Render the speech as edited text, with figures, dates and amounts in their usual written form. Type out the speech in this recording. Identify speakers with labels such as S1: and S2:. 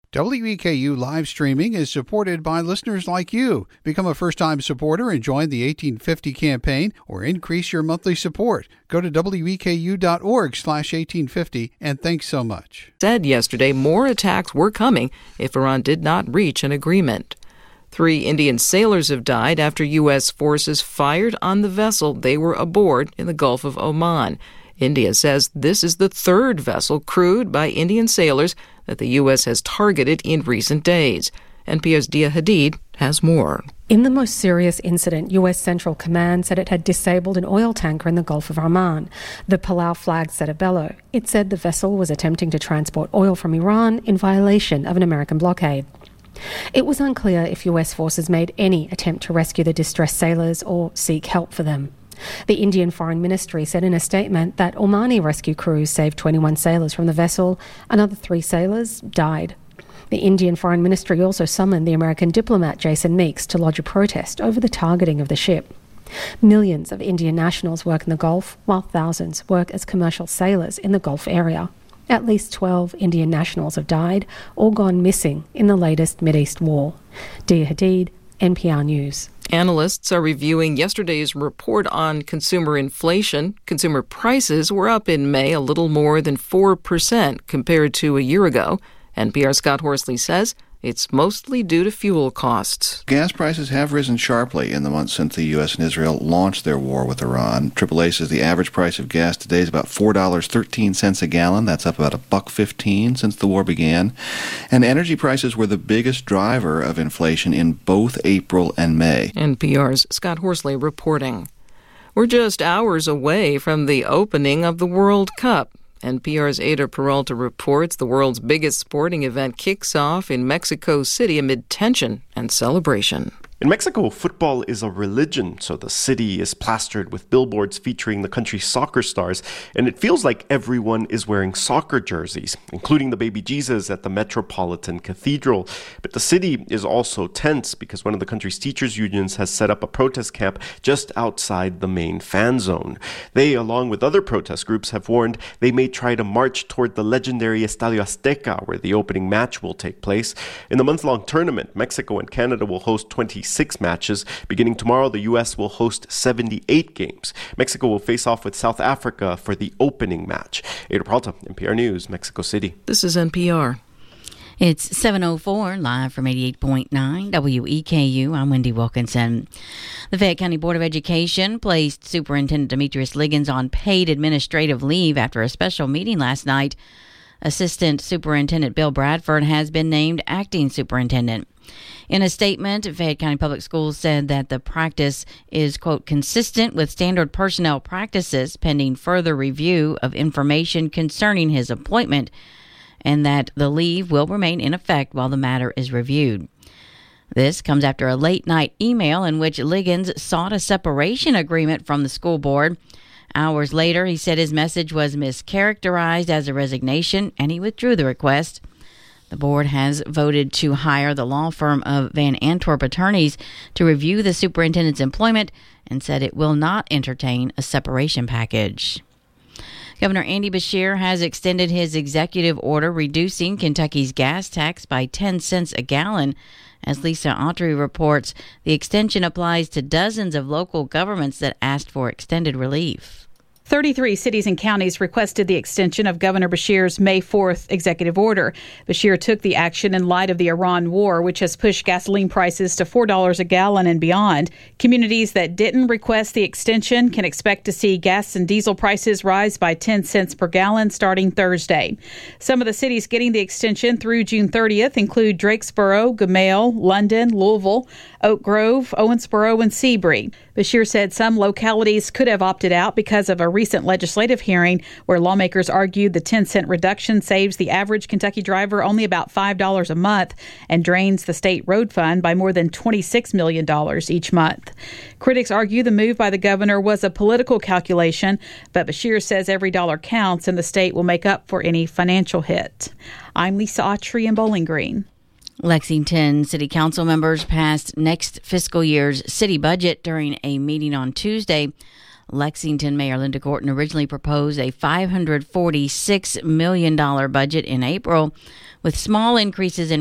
S1: WEKU live streaming is supported by listeners like you. Become a first-time supporter and join the 1850 campaign or increase your monthly support. Go to weku.org/1850 and thanks so much.
S2: Said yesterday more attacks were coming if Iran did not reach an agreement. 3 Indian sailors have died after U.S. forces fired on the vessel they were aboard in the Gulf of Oman. India says this is the 3rd vessel crewed by Indian sailors that the U.S. has targeted in recent days. NPR's Dia Hadid has more.
S3: In the most serious incident, U.S. Central Command said it had disabled an oil tanker in the Gulf of Oman. The Palau flag set a bellow. It said the vessel was attempting to transport oil from Iran in violation of an American blockade. It was unclear if U.S. forces made any attempt to rescue the distressed sailors or seek help for them. The Indian Foreign Ministry said in a statement that Omani rescue crews saved 21 sailors from the vessel. Another 3 sailors died. The Indian Foreign Ministry also summoned the American diplomat Jason Meeks to lodge a protest over the targeting of the ship. Millions of Indian nationals work in the Gulf, while thousands work as commercial sailors in the Gulf area. At least 12 Indian nationals have died or gone missing in the latest Mideast war. Dia Hadid, NPR News.
S2: Analysts are reviewing yesterday's report on consumer inflation. Consumer prices were up in May a little more than 4% compared to a year ago. NPR's Scott Horsley says it's mostly due to fuel costs.
S4: Gas prices have risen sharply in the months since the U.S. and Israel launched their war with Iran. AAA says the average price of gas today is about $4.13 a gallon. That's up about $1.15 since the war began. And energy prices were the biggest driver of inflation in both April and May.
S2: NPR's Scott Horsley reporting. We're just hours away from the opening of the World Cup. NPR's Ada Peralta reports the world's biggest sporting event kicks off in Mexico City amid tension and celebration.
S5: In Mexico, football is a religion, so the city is plastered with billboards featuring the country's soccer stars, and it feels like everyone is wearing soccer jerseys, including the baby Jesus at the Metropolitan Cathedral. But the city is also tense because one of the country's teachers' unions has set up a protest camp just outside the main fan zone. They, along with other protest groups, have warned they may try to march toward the legendary Estadio Azteca, where the opening match will take place. In the month-long tournament, Mexico and Canada will host 26 matches. Beginning tomorrow, the U.S. will host 78 games. Mexico will face off with South Africa for the opening match. Ada Peralta, NPR News, Mexico City.
S2: This is NPR.
S6: It's 7:04, live from 88.9 WEKU. I'm Wendy Wilkinson. The Fayette County Board of Education placed Superintendent Demetrius Liggins on paid administrative leave after a special meeting last night. Assistant Superintendent Bill Bradford has been named acting superintendent. In a statement, Fayette County Public Schools said that the practice is, quote, consistent with standard personnel practices pending further review of information concerning his appointment, and that the leave will remain in effect while the matter is reviewed. This comes after a late-night email in which Liggins sought a separation agreement from the school board. Hours later, he said his message was mischaracterized as a resignation, and he withdrew the request. The board has voted to hire the law firm of Van Antwerp attorneys to review the superintendent's employment and said it will not entertain a separation package. Governor Andy Beshear has extended his executive order reducing Kentucky's gas tax by 10 cents a gallon. As Lisa Autry reports, the extension applies to dozens of local governments that asked for extended relief.
S7: 33 cities and counties requested the extension of Governor Beshear's May 4th executive order. Beshear took the action in light of the Iran war, which has pushed gasoline prices to $4 a gallon and beyond. Communities that didn't request the extension can expect to see gas and diesel prices rise by 10 cents per gallon starting Thursday. Some of the cities getting the extension through June 30th include Drakesboro, Gamale, London, Louisville, Oak Grove, Owensboro, and Seabury. Beshear said some localities could have opted out because of a recent legislative hearing where lawmakers argued the 10-cent reduction saves the average Kentucky driver only about $5 a month and drains the state road fund by more than $26 million each month. Critics argue the move by the governor was a political calculation, but Beshear says every dollar counts and the state will make up for any financial hit. I'm Lisa Autry in Bowling Green.
S6: Lexington City Council members passed next fiscal year's city budget during a meeting on Tuesday. Lexington Mayor Linda Gorton originally proposed a $546 million budget in April, with small increases in